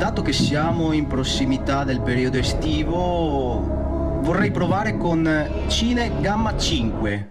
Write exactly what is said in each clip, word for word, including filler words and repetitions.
dato che siamo in prossimità del periodo estivo, vorrei provare con Cine Gamma cinque.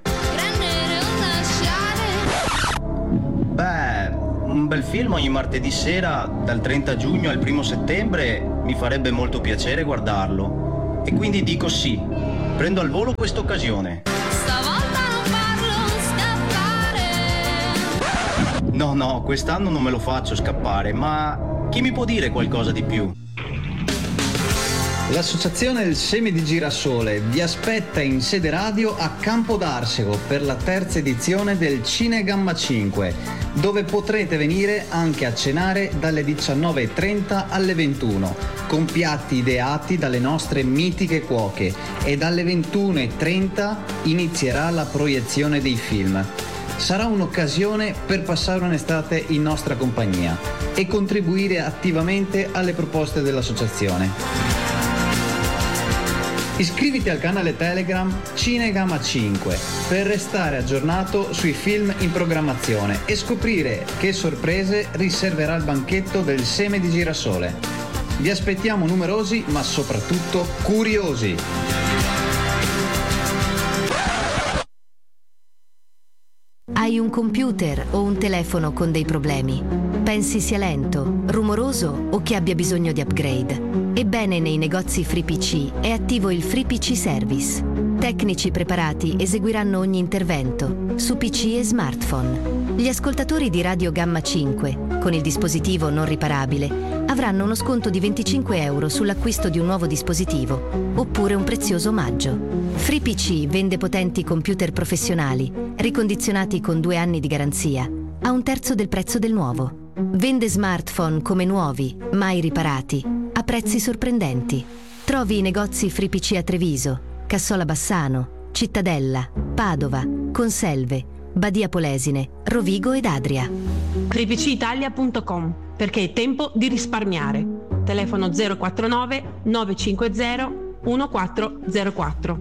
Beh, un bel film ogni martedì sera, dal trenta giugno al primo settembre, mi farebbe molto piacere guardarlo. E quindi dico sì, prendo al volo questa occasione. Stavolta non farlo scappare. No, no, quest'anno non me lo faccio scappare, ma chi mi può dire qualcosa di più? L'Associazione del Seme di Girasole vi aspetta in sede radio a Campo d'Arsego per la terza edizione del Cine Gamma cinque, dove potrete venire anche a cenare dalle diciannove e trenta alle ventuno, con piatti ideati dalle nostre mitiche cuoche, e dalle ventuno e trenta inizierà la proiezione dei film. Sarà un'occasione per passare un'estate in nostra compagnia e contribuire attivamente alle proposte dell'associazione. Iscriviti al canale Telegram Cine Gamma cinque per restare aggiornato sui film in programmazione e scoprire che sorprese riserverà il banchetto del Seme di Girasole. Vi aspettiamo numerosi, ma soprattutto curiosi. Hai un computer o un telefono con dei problemi? Pensi sia lento, rumoroso o che abbia bisogno di upgrade? Ebbene, nei negozi FreePC è attivo il FreePC Service. Tecnici preparati eseguiranno ogni intervento su P C e smartphone. Gli ascoltatori di Radio Gamma cinque, con il dispositivo non riparabile, avranno uno sconto di venticinque euro sull'acquisto di un nuovo dispositivo, oppure un prezioso omaggio. FreePC vende potenti computer professionali, ricondizionati con due anni di garanzia, a un terzo del prezzo del nuovo. Vende smartphone come nuovi, mai riparati, a prezzi sorprendenti. Trovi i negozi FreePC a Treviso, Cassola Bassano, Cittadella, Padova, Conselve, Badia Polesine, Rovigo ed Adria. free p c italia punto com, perché è tempo di risparmiare. Telefono zero quattro nove nove cinque zero uno quattro zero quattro.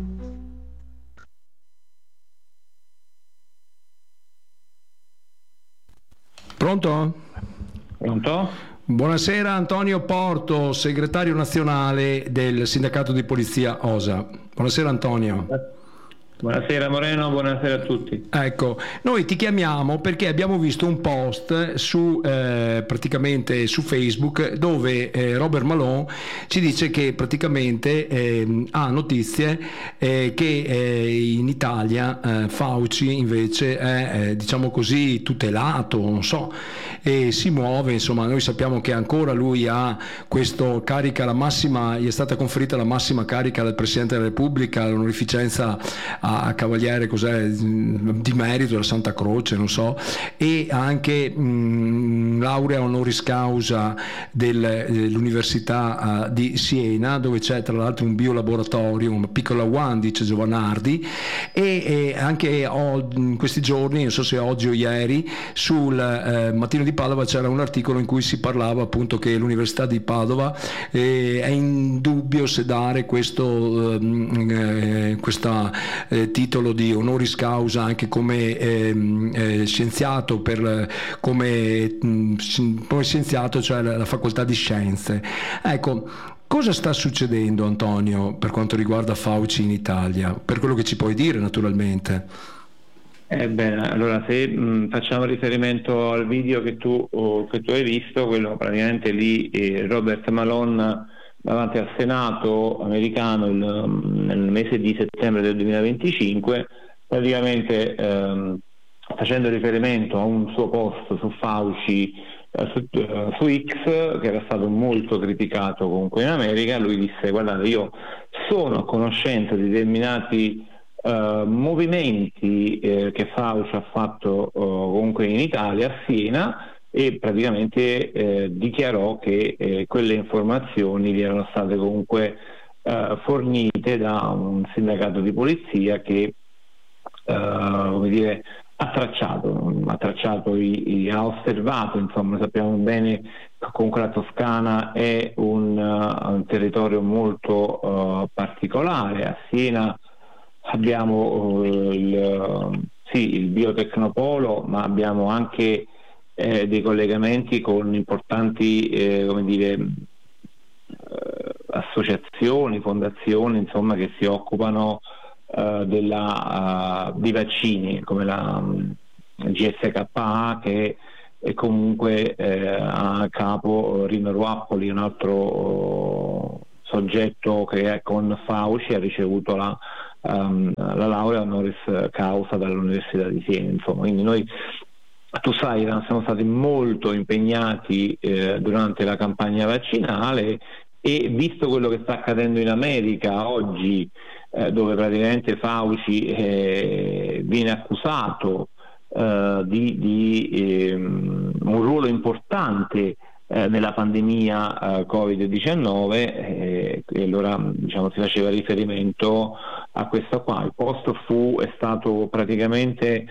Pronto? Pronto? Buonasera, Antonio Porto, segretario nazionale del sindacato di polizia O S A. Buonasera Antonio. Buonasera Moreno, buonasera a tutti. Ecco, noi ti chiamiamo perché abbiamo visto un post su eh, praticamente su Facebook dove eh, Robert Malone ci dice che praticamente eh, ha notizie eh, che eh, in Italia eh, Fauci invece è eh, diciamo così tutelato, non so, e si muove, insomma. Noi sappiamo che ancora lui ha questo carica, la massima, gli è stata conferita la massima carica dal Presidente della Repubblica, l'onorificenza a a cavaliere cos'è, di merito della Santa Croce, non so, e anche mh, laurea honoris causa del, dell'Università uh, di Siena, dove c'è tra l'altro un biolaboratorio, una piccola one, dice Giovanardi, e, e anche ho, in questi giorni, non so se oggi o ieri, sul eh, Mattino di Padova c'era un articolo in cui si parlava appunto che l'Università di Padova eh, è in dubbio se dare questo eh, questa eh, titolo di honoris causa anche come eh, eh, scienziato per come, mh, come scienziato, cioè la, la facoltà di scienze. Ecco, cosa sta succedendo, Antonio, per quanto riguarda Fauci in Italia? Per quello che ci puoi dire, naturalmente. Ebbene, allora se mh, facciamo riferimento al video che tu, oh, che tu hai visto, quello praticamente lì eh, Robert Malone davanti al Senato americano il, nel mese di settembre del duemilaventicinque, praticamente ehm, facendo riferimento a un suo post su Fauci eh, su, eh, su X, che era stato molto criticato comunque in America. Lui disse: guardate, io sono a conoscenza di determinati eh, movimenti eh, che Fauci ha fatto eh, comunque in Italia, a Siena, e praticamente eh, dichiarò che eh, quelle informazioni gli erano state comunque eh, fornite da un sindacato di polizia che eh, come dire, ha tracciato, ha tracciato i, i, ha osservato, insomma, sappiamo bene che comunque la Toscana è un, uh, un territorio molto uh, particolare. A Siena abbiamo uh, il, uh, sì, il biotecnopolo, ma abbiamo anche Eh, dei collegamenti con importanti eh, come dire, associazioni, fondazioni, insomma, che si occupano uh, della, uh, di vaccini, come la um, G S K A, che è comunque eh, a capo Rino Ruappoli, un altro uh, soggetto che è con Fauci ha ricevuto la, um, la laurea honoris causa dall'Università di Siena, insomma. Quindi noi, tu sai, siamo stati molto impegnati eh, durante la campagna vaccinale, e visto quello che sta accadendo in America oggi, eh, dove praticamente Fauci eh, viene accusato eh, di, di eh, un ruolo importante eh, nella pandemia eh, covid diciannove, eh, e allora, diciamo, si faceva riferimento a questo qua. Il post fu è stato praticamente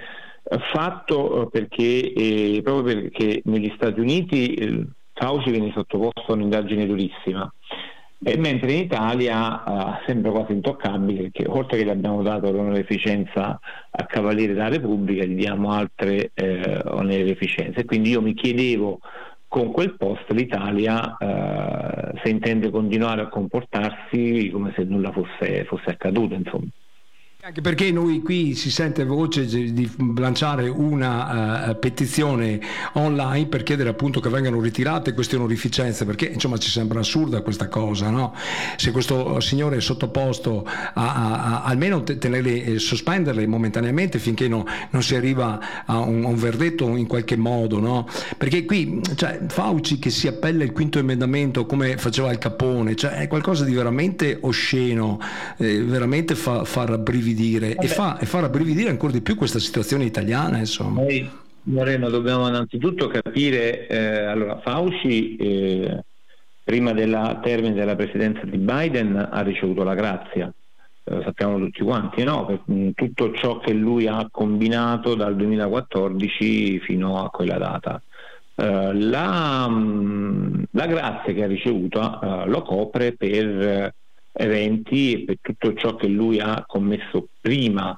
fatto perché eh, proprio perché negli Stati Uniti eh, Fauci viene sottoposto a un'indagine durissima, e mentre in Italia eh, sembra quasi intoccabile, perché oltre che gli abbiamo dato l'onoreficenza a Cavaliere della Repubblica, gli diamo altre eh, onoreficenze. Quindi io mi chiedevo con quel post l'Italia eh, se intende continuare a comportarsi come se nulla fosse, fosse accaduto, insomma. Anche perché noi qui si sente voce di lanciare una uh, petizione online per chiedere appunto che vengano ritirate queste onorificenze, perché insomma ci sembra assurda questa cosa, no? Se questo signore è sottoposto a, a, a almeno tenerle, eh, sospenderle momentaneamente finché no, non si arriva a un, a un verdetto in qualche modo, no? Perché qui, cioè, Fauci che si appella il quinto emendamento come faceva Al Capone, cioè è qualcosa di veramente osceno, eh, veramente fa, fa rabbrividire. Dire, e, fa, e fa rabbrividire ancora di più questa situazione italiana, insomma. Noi, Moreno, dobbiamo innanzitutto capire, eh, allora Fauci eh, prima del termine della presidenza di Biden ha ricevuto la grazia, eh, lo sappiamo tutti quanti, no? Per mh, tutto ciò che lui ha combinato dal duemilaquattordici fino a quella data. Uh, la, mh, la grazia che ha ricevuto uh, lo copre per eventi e per tutto ciò che lui ha commesso prima.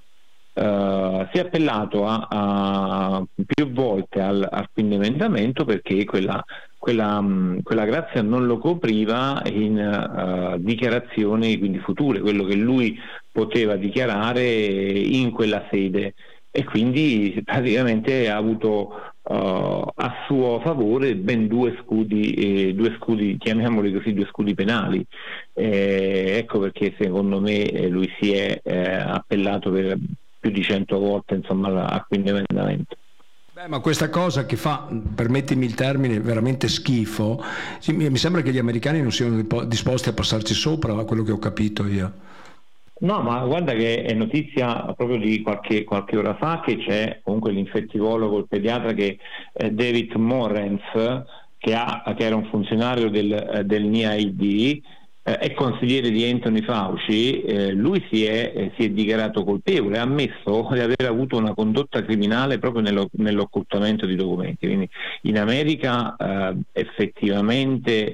Uh, si è appellato a, a più volte al, al quinto emendamento perché quella, quella, mh, quella grazia non lo copriva in uh, dichiarazioni quindi future, quello che lui poteva dichiarare in quella sede, e quindi praticamente ha avuto uh, a suo favore ben due scudi, eh, due scudi, chiamiamoli così, due scudi penali. Eh, ecco perché secondo me eh, lui si è eh, appellato per più di cento volte, insomma, al quinto emendamento. Beh, ma questa cosa che fa, permettimi il termine, veramente schifo, sì, mi sembra che gli americani non siano disposti a passarci sopra, a quello che ho capito io. No, ma guarda che è notizia proprio di qualche, qualche ora fa che c'è comunque l'infettivologo, il pediatra, che eh, David Morens, che, ha, che era un funzionario del, eh, del N I A I D, eh, è consigliere di Anthony Fauci. Eh, lui si è, eh, si è dichiarato colpevole, ha ammesso di aver avuto una condotta criminale proprio nello, nell'occultamento di documenti. Quindi in America eh, effettivamente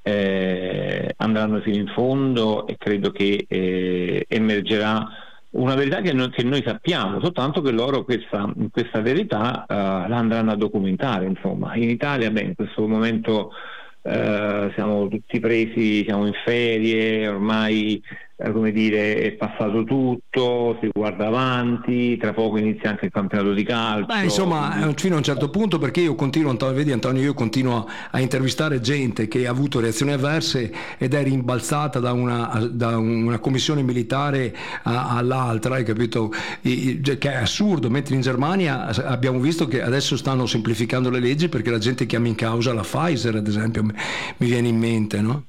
Eh, andranno fino in fondo, e credo che eh, emergerà una verità che noi, che noi sappiamo, soltanto che loro questa, questa verità eh, la andranno a documentare, insomma. In Italia, beh, in questo momento eh, siamo tutti presi, siamo in ferie, ormai eh, come dire, è passato tutto, si guarda avanti, tra poco inizia anche il campionato di calcio. Beh, insomma, fino a un certo punto, perché io continuo, vedi Antonio, io continuo a intervistare gente che ha avuto reazioni avverse ed è rimbalzata da una, da una commissione militare a, all'altra, hai capito? I, che è assurdo, mentre in Germania abbiamo visto che adesso stanno semplificando le leggi perché la gente chiama in causa la Pfizer, ad esempio, mi viene in mente, no?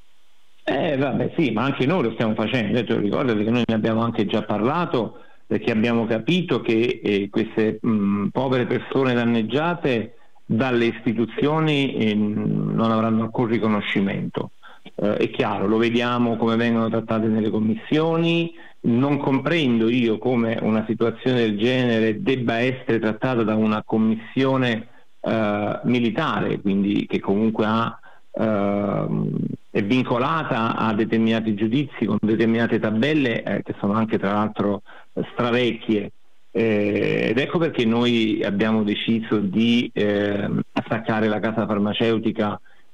Eh vabbè sì, ma anche noi lo stiamo facendo, tu ricordati che noi ne abbiamo anche già parlato, perché abbiamo capito che eh, queste mh, povere persone danneggiate dalle istituzioni eh, non avranno alcun riconoscimento. Eh, è chiaro, lo vediamo come vengono trattate nelle commissioni, non comprendo io come una situazione del genere debba essere trattata da una commissione eh, militare, quindi che comunque ha Uh, è vincolata a determinati giudizi con determinate tabelle eh, che sono anche tra l'altro stravecchie, eh, ed ecco perché noi abbiamo deciso di eh, attaccare la casa farmaceutica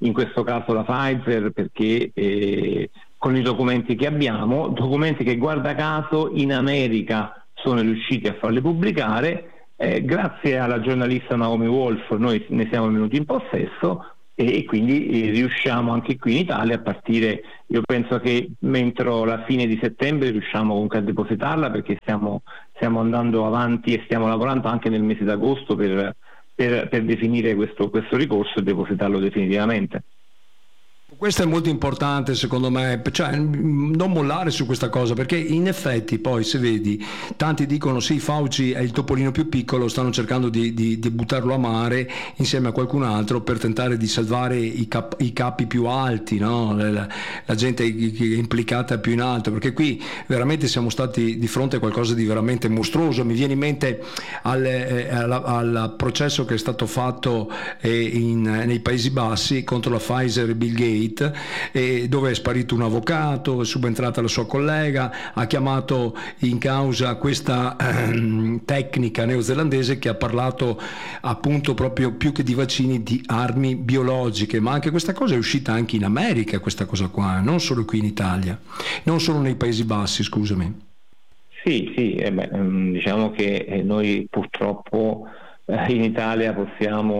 in questo caso la Pfizer, perché eh, con i documenti che abbiamo, documenti che guarda caso in America sono riusciti a farli pubblicare, eh, grazie alla giornalista Naomi Wolf noi ne siamo venuti in possesso e, e quindi eh, riusciamo anche qui in Italia a partire, io penso che entro la fine di settembre riusciamo comunque a depositarla, perché stiamo, stiamo andando avanti e stiamo lavorando anche nel mese d'agosto per Per, per definire questo, questo ricorso e depositarlo definitivamente. Questo è molto importante secondo me, cioè non mollare su questa cosa, perché in effetti poi se vedi tanti dicono sì, Fauci è il topolino più piccolo, stanno cercando di, di, di buttarlo a mare insieme a qualcun altro per tentare di salvare i, cap, i capi più alti, no? la, la gente che è implicata più in alto, perché qui veramente siamo stati di fronte a qualcosa di veramente mostruoso. Mi viene in mente al, eh, al, al processo che è stato fatto eh, in, nei Paesi Bassi contro la Pfizer e Bill Gates, e dove è sparito un avvocato, è subentrata la sua collega, ha chiamato in causa questa ehm, tecnica neozelandese che ha parlato appunto proprio più che di vaccini di armi biologiche, ma anche questa cosa è uscita anche in America, questa cosa qua, non solo qui in Italia, non solo nei Paesi Bassi, scusami. Sì, sì, eh beh, diciamo che noi purtroppo eh, in Italia possiamo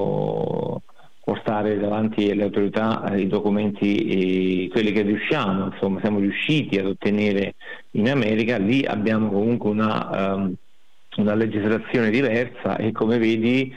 oh, portare davanti alle autorità i documenti, eh, quelli che riusciamo, insomma siamo riusciti ad ottenere in America. Lì abbiamo comunque una, um, una legislazione diversa e come vedi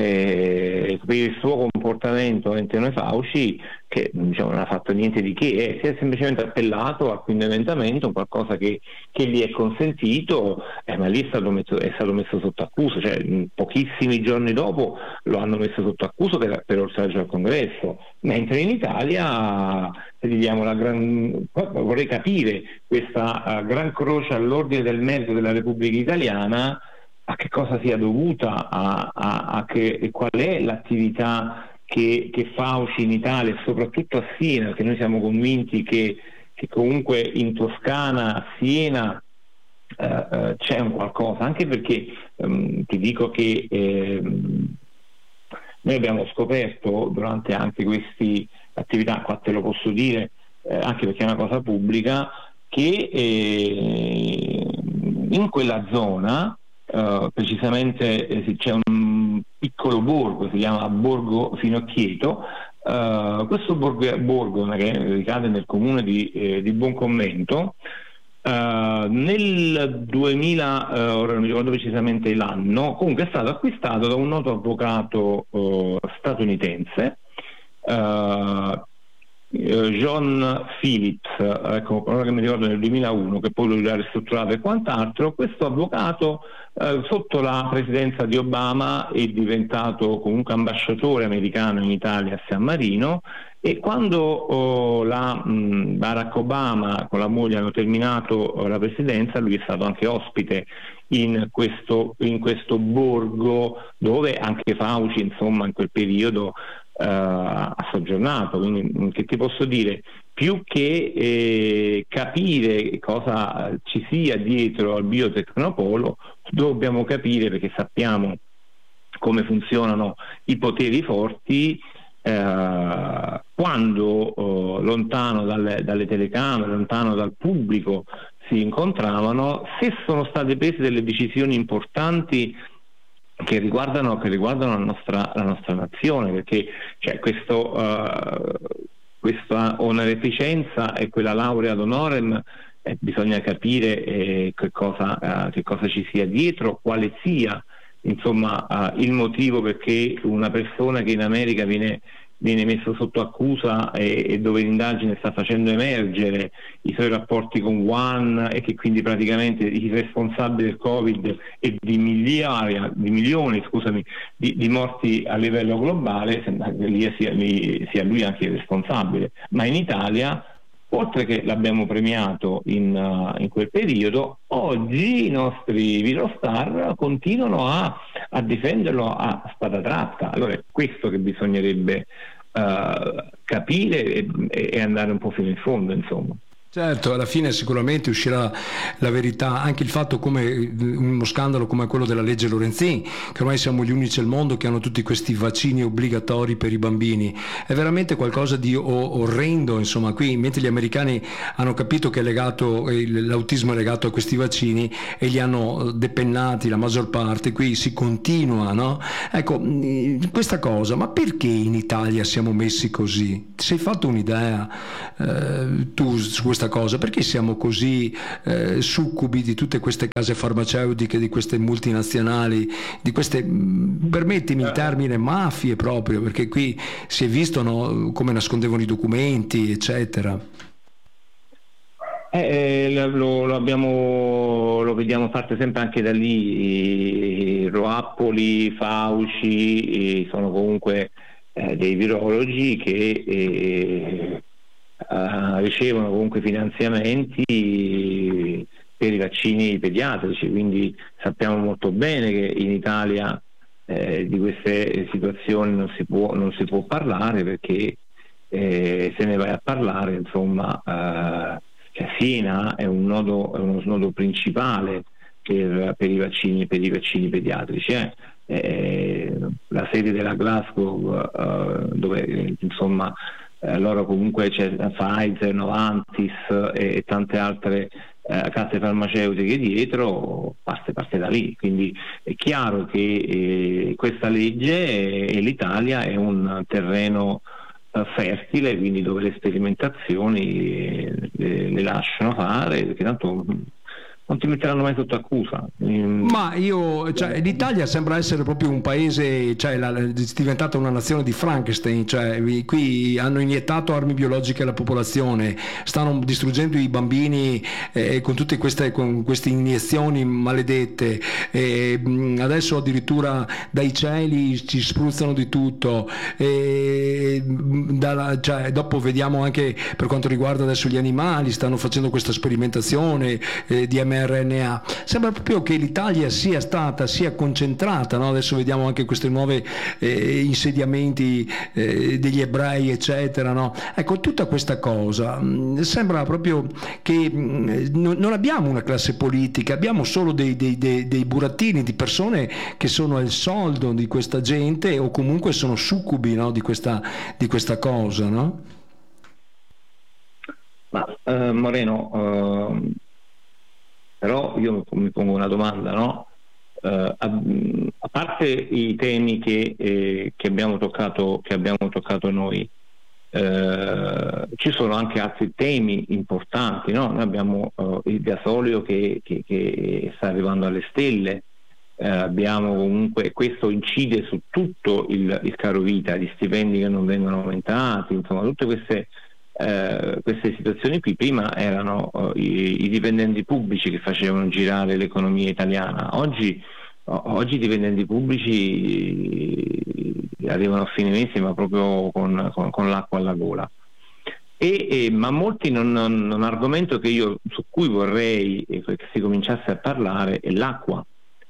eh, per il suo comportamento Anthony Fauci, che diciamo, non ha fatto niente di che, eh, si è semplicemente appellato a quindi emendamento, qualcosa che, che gli è consentito, eh, ma lì è stato, messo, è stato messo sotto accusa, cioè pochissimi giorni dopo lo hanno messo sotto accusa per, per oltraggio al Congresso, mentre in Italia diamo la gran, vorrei capire questa uh, gran croce all'ordine del merito della Repubblica Italiana, a che cosa sia dovuta, a, a, a che, qual è l'attività che, che Fauci in Italia e soprattutto a Siena, perché noi siamo convinti che, che comunque in Toscana, a Siena eh, eh, c'è un qualcosa, anche perché ehm, ti dico che ehm, noi abbiamo scoperto durante anche queste attività, qua te lo posso dire, eh, anche perché è una cosa pubblica, che eh, in quella zona Uh, precisamente eh, c'è un piccolo borgo, si chiama Borgo Finocchieto, uh, questo borgo, borgo che ricade nel comune di, eh, di Buoncommento, uh, nel duemila, uh, ora non mi ricordo precisamente l'anno, comunque è stato acquistato da un noto avvocato uh, statunitense, uh, John Phillips, ecco, ora che mi ricordo nel duemilauno, che poi lo ha ristrutturato e quant'altro. Questo avvocato eh, sotto la presidenza di Obama è diventato comunque ambasciatore americano in Italia a San Marino, e quando oh, la, mh, Barack Obama con la moglie hanno terminato oh, la presidenza, lui è stato anche ospite in questo, in questo borgo dove anche Fauci insomma in quel periodo Uh, ha soggiornato. Quindi che ti posso dire, più che eh, capire cosa ci sia dietro al biotecnopolo, dobbiamo capire, perché sappiamo come funzionano i poteri forti, eh, quando eh, lontano dalle, dalle telecamere, lontano dal pubblico si incontravano, se sono state prese delle decisioni importanti che riguardano, che riguardano la nostra, la nostra nazione, perché cioè, questo, uh, questa onorificenza e quella laurea ad honorem eh, bisogna capire eh, che, cosa, uh, che cosa ci sia dietro, quale sia insomma uh, il motivo perché una persona che in America viene viene messo sotto accusa e, e dove l'indagine sta facendo emergere i suoi rapporti con Wuhan, e che quindi praticamente il responsabile del Covid e di migliaia, di milioni scusami, di, di morti a livello globale, sembra che lì sia, lì sia lui anche il responsabile. Ma in Italia, oltre che l'abbiamo premiato in, uh, in quel periodo, oggi i nostri virostar continuano a, a difenderlo a spada tratta. Allora è questo che bisognerebbe uh, capire e, e andare un po' fino in fondo, insomma. Certo, alla fine sicuramente uscirà la verità, anche il fatto come uno scandalo come quello della legge Lorenzin, che ormai siamo gli unici al mondo che hanno tutti questi vaccini obbligatori per i bambini, è veramente qualcosa di orrendo, insomma. Qui mentre gli americani hanno capito che è legato, l'autismo è legato a questi vaccini e li hanno depennati la maggior parte, qui si continua, no? Ecco, questa cosa, ma perché in Italia siamo messi così? Ti sei fatto un'idea eh, tu su questa cosa? Perché siamo così eh, succubi di tutte queste case farmaceutiche, di queste multinazionali, di queste, permettimi il termine, mafie proprio, perché qui si è visto, no, come nascondevano i documenti, eccetera. Eh, lo, lo, abbiamo, lo vediamo parte sempre anche da lì. Roappoli, Fauci sono comunque eh, dei virologi che eh, Uh, ricevono comunque finanziamenti per i vaccini pediatrici, quindi sappiamo molto bene che in Italia eh, di queste situazioni non si può, non si può parlare, perché eh, se ne vai a parlare, insomma, uh, cioè Siena è un nodo, è uno snodo principale per, per i vaccini, per i vaccini pediatrici. Eh. Eh, la sede della Glasgow, uh, dove insomma Eh, loro comunque c'è Pfizer, Novartis e, e tante altre eh, case farmaceutiche dietro, parte, parte da lì, quindi è chiaro che eh, questa legge e, e l'Italia è un terreno eh, fertile, quindi dove le sperimentazioni eh, le, le lasciano fare, perché tanto non ti metteranno mai sotto accusa. Ma io, cioè, l'Italia sembra essere proprio un paese, cioè la, è diventata una nazione di Frankenstein, cioè qui hanno iniettato armi biologiche alla popolazione, stanno distruggendo i bambini eh, con tutte queste, con queste iniezioni maledette, eh, adesso addirittura dai cieli ci spruzzano di tutto, eh, dalla, cioè, dopo vediamo anche per quanto riguarda adesso gli animali, stanno facendo questa sperimentazione eh, di M R N A. Sembra proprio che l'Italia sia stata, sia concentrata, no? Adesso vediamo anche questi nuovi eh, insediamenti eh, degli ebrei, eccetera, no? Ecco, tutta questa cosa mh, sembra proprio che mh, non abbiamo una classe politica, abbiamo solo dei, dei, dei, dei burattini di persone che sono al soldo di questa gente o comunque sono succubi, no? di, questa, di questa cosa, no? Ma eh, Moreno, eh... però io mi pongo una domanda, no? Uh, a, a parte i temi che, eh, che abbiamo toccato, che abbiamo toccato noi, uh, ci sono anche altri temi importanti, no? Noi abbiamo uh, il gasolio che, che, che sta arrivando alle stelle, uh, abbiamo comunque, questo incide su tutto il, il caro vita, gli stipendi che non vengono aumentati, insomma tutte queste Uh, queste situazioni qui. Prima erano uh, i, i dipendenti pubblici che facevano girare l'economia italiana, oggi, uh, oggi i dipendenti pubblici arrivano a fine mese ma proprio con, con, con l'acqua alla gola. E, e, ma molti non, non, un argomento che io, su cui vorrei che si cominciasse a parlare è l'acqua.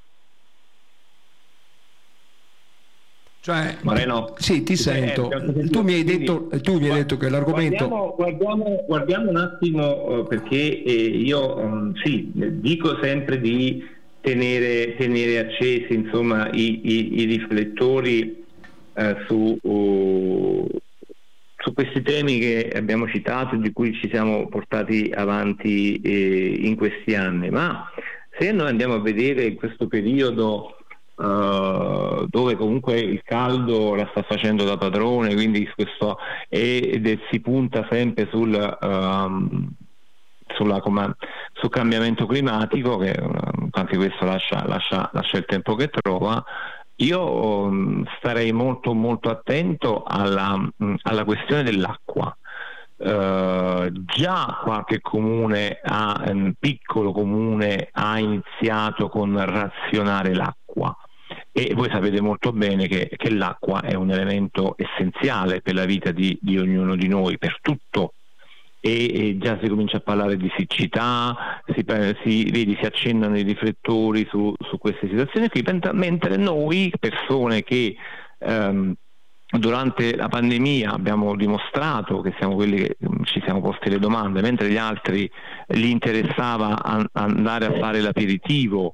Cioè, Moreno, sì, ti sento. Eh, tu mi hai detto, tu mi hai detto che l'argomento. Guardiamo, guardiamo, guardiamo un attimo, perché eh, io um, sì, dico sempre di tenere, tenere accesi, insomma, i, i, i riflettori eh, su, uh, su questi temi che abbiamo citato e di cui ci siamo portati avanti eh, in questi anni. Ma se noi andiamo a vedere in questo periodo, Uh, dove comunque il caldo la sta facendo da padrone, quindi questo ed è, si punta sempre sul, um, sulla, com- sul cambiamento climatico, che uh, anche questo lascia, lascia, lascia il tempo che trova. Io um, starei molto molto attento alla, um, alla questione dell'acqua. Uh, già qualche comune ha, un piccolo comune ha iniziato con razionare l'acqua, e voi sapete molto bene che, che l'acqua è un elemento essenziale per la vita di, di ognuno di noi, per tutto, e, e già si comincia a parlare di siccità, si, si, vedi, si accennano i riflettori su, su queste situazioni qui, mentre noi persone che um, durante la pandemia abbiamo dimostrato che siamo quelli che ci siamo posti le domande, mentre gli altri gli interessava an- andare a fare l'aperitivo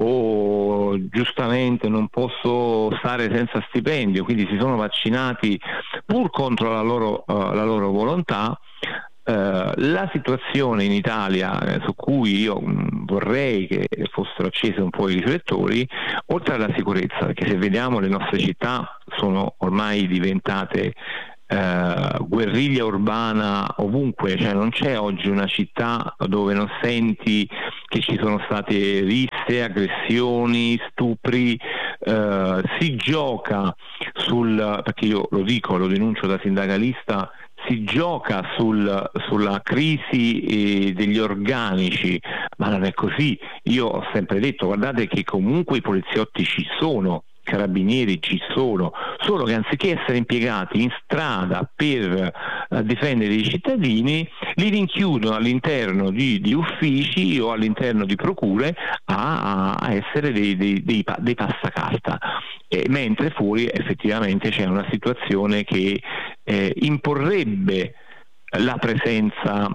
o giustamente non posso stare senza stipendio, quindi si sono vaccinati pur contro la loro, uh, la loro volontà. Uh, la situazione in Italia eh, su cui io mh, vorrei che fossero accesi un po' i riflettori, oltre alla sicurezza, perché se vediamo le nostre città sono ormai diventate Uh, guerriglia urbana ovunque, cioè non c'è oggi una città dove non senti che ci sono state risse, aggressioni, stupri, uh, si gioca sul, perché io lo dico, lo denuncio da sindacalista, si gioca sul, sulla crisi eh, degli organici, ma non è così. Io ho sempre detto, guardate che comunque i poliziotti ci sono, carabinieri ci sono, solo che anziché essere impiegati in strada per uh, difendere i cittadini, li rinchiudono all'interno di, di uffici o all'interno di procure a, a essere dei, dei, dei, dei passacarta, eh, mentre fuori effettivamente c'è una situazione che eh, imporrebbe la presenza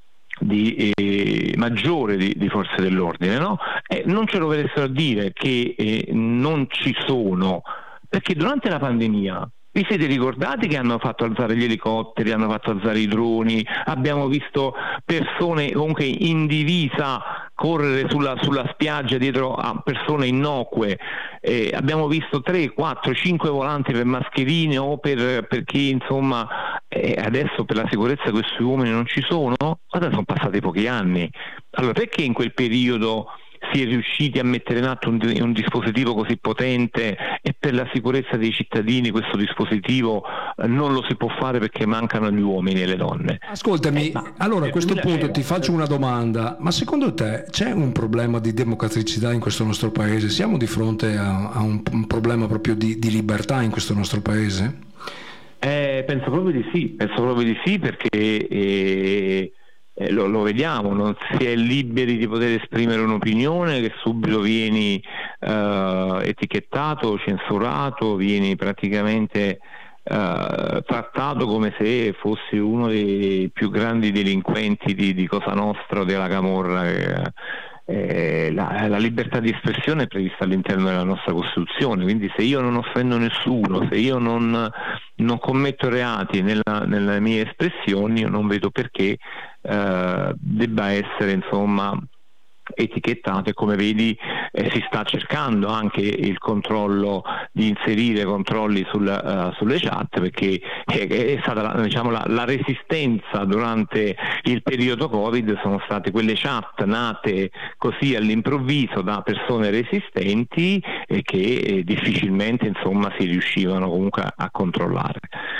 di eh, maggiore di, di forze dell'ordine, no? Eh, non ce lo volessero dire che eh, non ci sono, perché durante la pandemia vi siete ricordati che hanno fatto alzare gli elicotteri, hanno fatto alzare i droni, abbiamo visto persone comunque in divisa correre sulla, sulla spiaggia dietro a persone innocue, eh, abbiamo visto tre, quattro, cinque volanti per mascherine o per, per chi insomma eh, adesso per la sicurezza questi uomini non ci sono? Guarda, sono passati pochi anni, allora perché in quel periodo si è riusciti a mettere in atto un, un dispositivo così potente e per la sicurezza dei cittadini questo dispositivo eh, non lo si può fare perché mancano gli uomini e le donne? Ascoltami, eh, allora a questo punto ti faccio una domanda, ma secondo te c'è un problema di democraticità in questo nostro paese? Siamo di fronte a, a un, un problema proprio di, di libertà in questo nostro paese? Eh, penso proprio di sì, penso proprio di sì perché eh, Eh, lo, lo vediamo, non si è liberi di poter esprimere un'opinione, che subito vieni eh, etichettato, censurato, vieni praticamente eh, trattato come se fossi uno dei più grandi delinquenti di, di Cosa Nostra o della Camorra. Eh, eh, la, la libertà di espressione è prevista all'interno della nostra Costituzione, quindi se io non offendo nessuno, se io non, non commetto reati nella, nelle mie espressioni, io non vedo perché Uh, debba essere insomma etichettato, e come vedi eh, si sta cercando anche il controllo di inserire controlli sul, uh, sulle chat, perché è, è stata la, diciamo, la, la resistenza durante il periodo Covid, sono state quelle chat nate così all'improvviso da persone resistenti e che eh, difficilmente insomma si riuscivano comunque a, a controllare.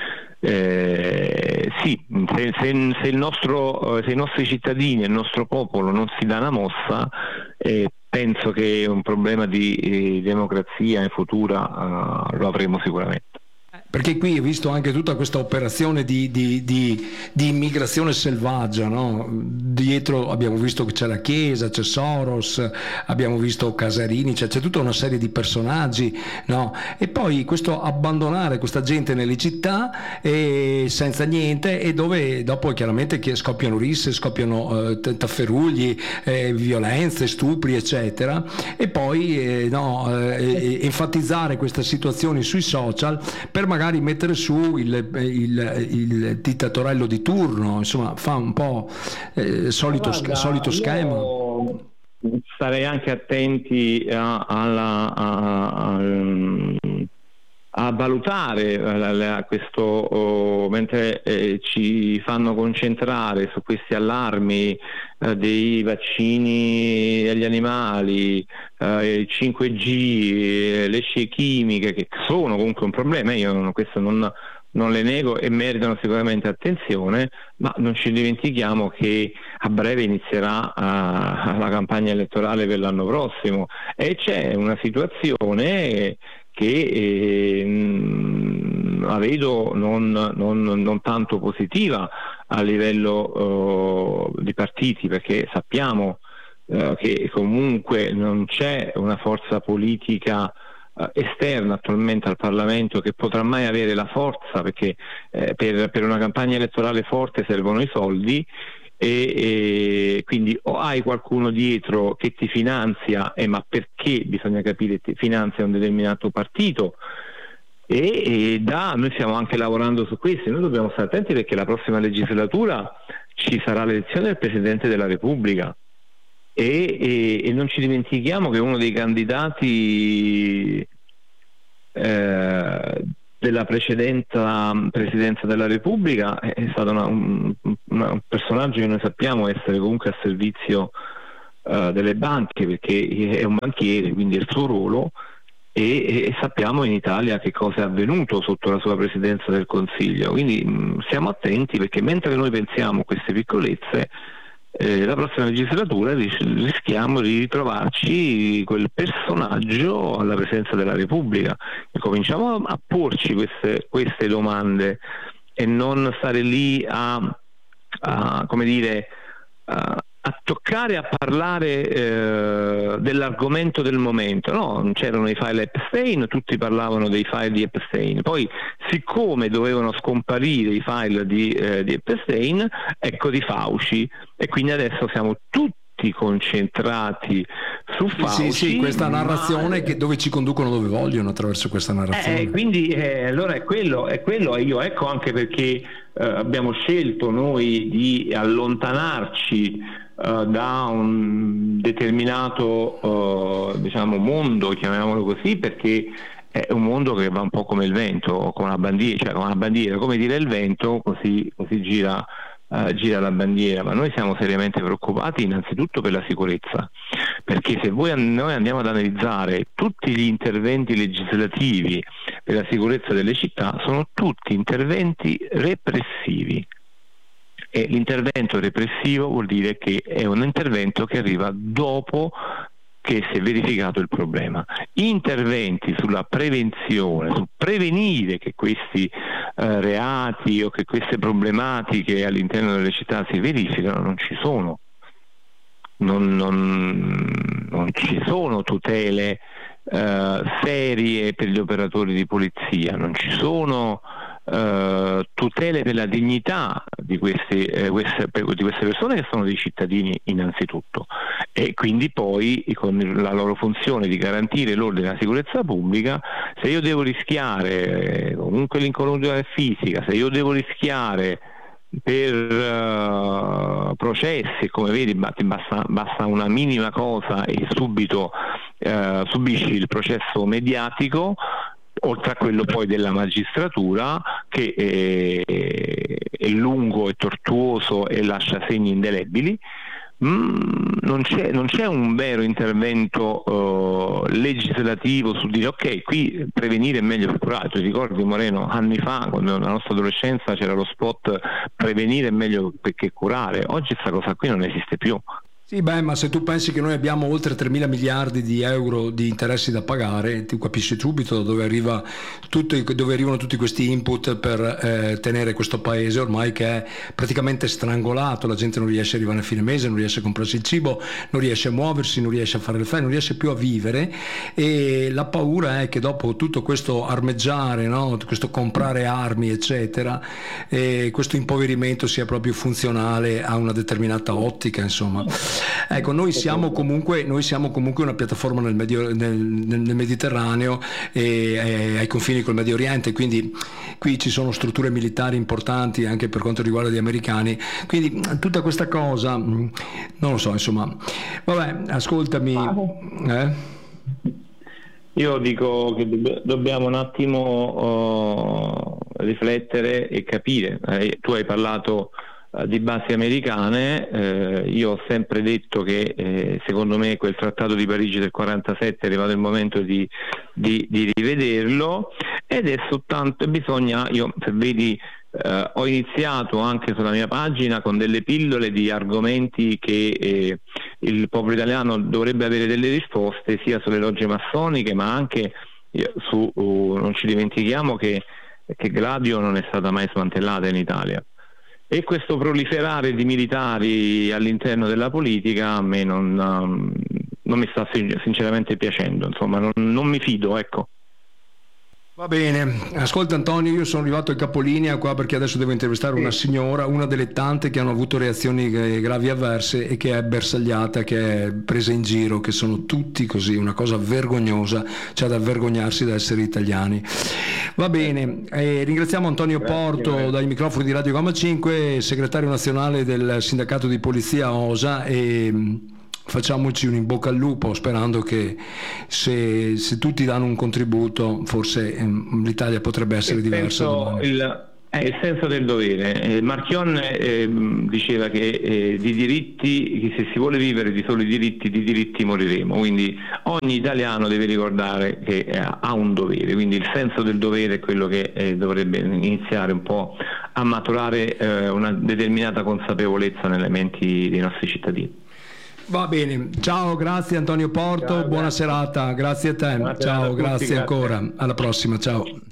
Eh, sì, se, se, se, il nostro, se i nostri cittadini e il nostro popolo non si dà una mossa, eh, penso che un problema di eh, democrazia in futura uh, lo avremo sicuramente. Perché qui hai visto anche tutta questa operazione di, di, di, di immigrazione selvaggia, no? Dietro abbiamo visto che c'è la Chiesa, c'è Soros, abbiamo visto Casarini, cioè c'è tutta una serie di personaggi, no? E poi questo abbandonare questa gente nelle città e senza niente, e dove dopo chiaramente che scoppiano risse, scoppiano eh, tafferugli, eh, violenze, stupri, eccetera, e poi eh, no, eh, enfatizzare queste situazioni sui social per magari mettere su il, il, il dittatorello di turno, insomma fa un po' eh, solito, Guarda, solito schema. Starei anche attenti a, alla, a, a, a valutare a, a questo oh, mentre eh, ci fanno concentrare su questi allarmi eh, dei vaccini agli animali, eh, il cinque G, eh, le scie chimiche, che sono comunque un problema, io non, questo non, non le nego e meritano sicuramente attenzione, ma non ci dimentichiamo che a breve inizierà uh, la campagna elettorale per l'anno prossimo e c'è una situazione che eh, la vedo non, non, non tanto positiva a livello uh, di partiti, perché sappiamo uh, che comunque non c'è una forza politica uh, esterna attualmente al Parlamento che potrà mai avere la forza, perché eh, per, per una campagna elettorale forte servono i soldi, e, e quindi o hai qualcuno dietro che ti finanzia, eh, ma perché bisogna capire ti finanzia un determinato partito, e, e da noi stiamo anche lavorando su questo. Noi dobbiamo stare attenti perché la prossima legislatura ci sarà l'elezione del Presidente della Repubblica, e, e, e non ci dimentichiamo che uno dei candidati eh, della precedente Presidenza della Repubblica è stato una, un, una, un personaggio che noi sappiamo essere comunque a servizio uh, delle banche, perché è un banchiere, quindi è il suo ruolo, e, e sappiamo in Italia che cosa è avvenuto sotto la sua Presidenza del Consiglio, quindi mh, stiamo attenti, perché mentre noi pensiamo a queste piccolezze, Eh, la prossima legislatura ris- rischiamo di ritrovarci quel personaggio alla presidenza della Repubblica, e cominciamo a, a porci queste, queste domande e non stare lì a, a come dire a, a toccare, a parlare eh, dell'argomento del momento. No, c'erano i file Epstein, tutti parlavano dei file di Epstein, poi siccome dovevano scomparire i file di, eh, di Epstein, ecco di Fauci, e quindi adesso siamo tutti concentrati su Fauci. Sì, sì, questa narrazione ma... che dove ci conducono dove vogliono attraverso questa narrazione. Eh, quindi eh, allora è quello, è quello, e io ecco anche perché eh, abbiamo scelto noi di allontanarci Uh, da un determinato uh, diciamo mondo, chiamiamolo così, perché è un mondo che va un po' come il vento, come una bandiera, cioè come una bandiera, come dire il vento, così, così gira, uh, gira la bandiera. Ma noi siamo seriamente preoccupati innanzitutto per la sicurezza, perché se voi, noi andiamo ad analizzare tutti gli interventi legislativi per la sicurezza delle città, sono tutti interventi repressivi. E l'intervento repressivo vuol dire che è un intervento che arriva dopo che si è verificato il problema. Interventi sulla prevenzione, su prevenire che questi eh, reati o che queste problematiche all'interno delle città si verificano, non ci sono. Non, non, non ci sono tutele eh, serie per gli operatori di polizia, non ci sono Uh, tutele per la dignità di queste, eh, queste, di queste persone che sono dei cittadini innanzitutto, e quindi poi con la loro funzione di garantire l'ordine e la sicurezza pubblica. Se io devo rischiare eh, comunque l'incolumità fisica, se io devo rischiare per uh, processi, come vedi basta, basta una minima cosa e subito uh, subisci il processo mediatico, oltre a quello poi della magistratura che è, è lungo e tortuoso e lascia segni indelebili. Mm, non, c'è, non c'è un vero intervento uh, legislativo su dire ok, qui prevenire è meglio che curare. Tu ricordi, Moreno, anni fa, quando nella nostra adolescenza c'era lo spot prevenire è meglio che curare? Oggi questa cosa qui non esiste più. Sì, beh, ma se tu pensi che noi abbiamo oltre tremila miliardi di euro di interessi da pagare, tu capisci subito dove, arriva tutto, dove arrivano tutti questi input per eh, tenere questo paese ormai che è praticamente strangolato. La gente non riesce a arrivare a fine mese, non riesce a comprarsi il cibo, non riesce a muoversi, non riesce a fare le ferie, non riesce più a vivere, e la paura è che dopo tutto questo armeggiare, no? Questo comprare armi eccetera, eh, questo impoverimento sia proprio funzionale a una determinata ottica, insomma. Ecco, noi siamo comunque, noi siamo comunque una piattaforma nel, Medio, nel, nel Mediterraneo e, e ai confini col Medio Oriente, quindi qui ci sono strutture militari importanti anche per quanto riguarda gli americani, quindi tutta questa cosa, non lo so, insomma. Vabbè, ascoltami. Eh? Io dico che dobb- dobbiamo un attimo uh, riflettere e capire. Eh, tu hai parlato di basi americane, eh, io ho sempre detto che eh, secondo me quel trattato di Parigi del quarantasette è arrivato il momento di, di, di rivederlo, ed è soltanto bisogna, io se vedi eh, ho iniziato anche sulla mia pagina con delle pillole di argomenti che eh, il popolo italiano dovrebbe avere delle risposte, sia sulle logge massoniche ma anche eh, su, uh, non ci dimentichiamo che, che Gladio non è stata mai smantellata in Italia. E questo proliferare di militari all'interno della politica a me non, non mi sta sinceramente piacendo, insomma non, non mi fido, ecco. Va bene, ascolta Antonio, io sono arrivato in capolinea qua perché adesso devo intervistare una signora, una delle tante che hanno avuto reazioni gravi avverse e che è bersagliata, che è presa in giro, che sono tutti così, una cosa vergognosa, c'è da vergognarsi da essere italiani. Va bene, eh, ringraziamo Antonio Grazie, Porto eh. dai microfoni di Radio Gamma cinque, segretario nazionale del sindacato di polizia O S A, e facciamoci un in bocca al lupo, sperando che se, se tutti danno un contributo forse ehm, l'Italia potrebbe essere il diversa. Senso, il, è il senso del dovere. Eh, Marchion eh, diceva che eh, di diritti, che se si vuole vivere di soli diritti, di diritti moriremo, quindi ogni italiano deve ricordare che eh, ha un dovere, quindi il senso del dovere è quello che eh, dovrebbe iniziare un po' a maturare eh, una determinata consapevolezza nelle menti dei nostri cittadini. Va bene, ciao, grazie Antonio Porto, ciao, buona grazie. serata, grazie a te, grazie ciao, a grazie tutti, ancora, grazie. Alla prossima, ciao.